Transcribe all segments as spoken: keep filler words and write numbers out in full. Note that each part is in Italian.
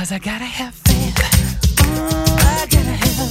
'cause I gotta have faith. Mm, I gotta have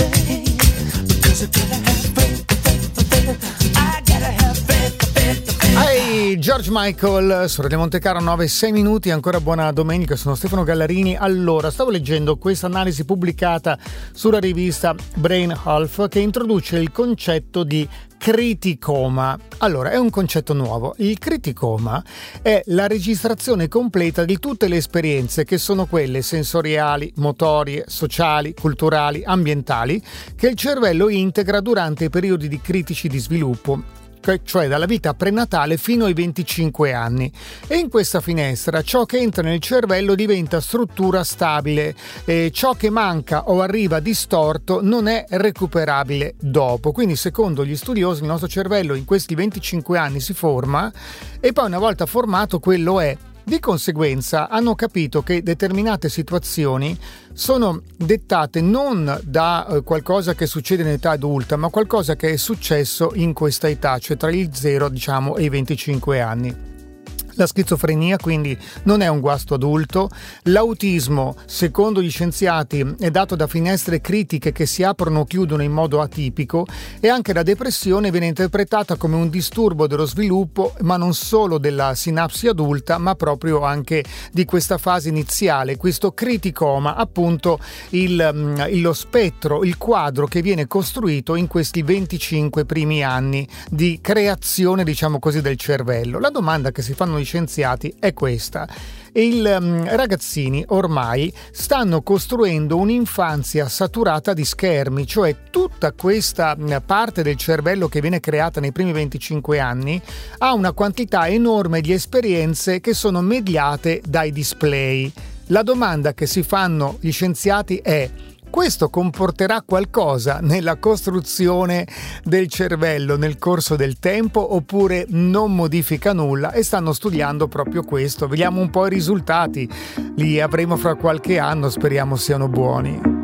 faith. Because I gotta have faith, faith, faith. I gotta have faith, faith, faith. Ehi, George Michael su Radio Monte Carlo, nove e sei minuti, ancora buona domenica, sono Stefano Gallarini. Allora, stavo leggendo questa analisi pubblicata sulla rivista Brain Health che introduce il concetto di criticoma. Allora, è un concetto nuovo. Il criticoma è la registrazione completa di tutte le esperienze che sono quelle sensoriali, motorie, sociali, culturali, ambientali che il cervello integra durante i periodi di critici di sviluppo, cioè dalla vita prenatale fino ai venticinque anni, e in questa finestra ciò che entra nel cervello diventa struttura stabile e ciò che manca o arriva distorto non è recuperabile dopo. Quindi, secondo gli studiosi, il nostro cervello in questi venticinque anni si forma e poi, una volta formato, quello è. Di conseguenza hanno capito che determinate situazioni sono dettate non da eh, qualcosa che succede in età adulta, ma qualcosa che è successo in questa età, cioè tra il zero, diciamo, e i venticinque anni. La schizofrenia quindi non è un guasto adulto, l'autismo, secondo gli scienziati, è dato da finestre critiche che si aprono o chiudono in modo atipico, e anche la depressione viene interpretata come un disturbo dello sviluppo, ma non solo della sinapsi adulta, ma proprio anche di questa fase iniziale, questo criticoma, appunto il, lo spettro, il quadro che viene costruito in questi venticinque primi anni di creazione, diciamo così, del cervello. La domanda che si fanno scienziati è questa: i um, ragazzini ormai stanno costruendo un'infanzia saturata di schermi, cioè tutta questa um, parte del cervello che viene creata nei primi venticinque anni ha una quantità enorme di esperienze che sono mediate dai display. La domanda che si fanno gli scienziati è: questo comporterà qualcosa nella costruzione del cervello nel corso del tempo oppure non modifica nulla? E stanno studiando proprio questo. Vediamo un po' i risultati. Li avremo fra qualche anno, speriamo siano buoni.